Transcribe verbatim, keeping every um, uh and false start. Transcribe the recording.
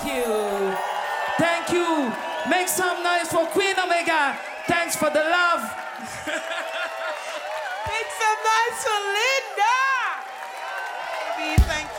you. Thank you. Make some noise for Queen Omega. Thanks for the love.